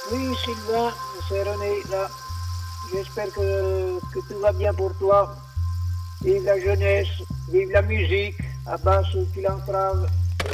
Oui, Sylvain, c'est René là. J'espère que tout va bien pour toi. Vive la jeunesse, vive la musique, à bas ceux qui l'entravent.